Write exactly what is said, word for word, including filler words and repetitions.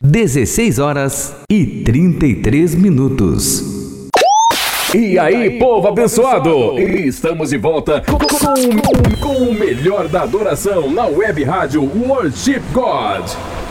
dezesseis horas e trinta e três minutos. E aí, povo abençoado! Estamos de volta com, com, com o melhor da adoração na web rádio Worship God.